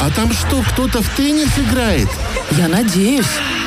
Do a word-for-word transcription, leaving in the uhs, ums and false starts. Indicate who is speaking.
Speaker 1: А там что, кто-то в теннис играет?
Speaker 2: Я надеюсь.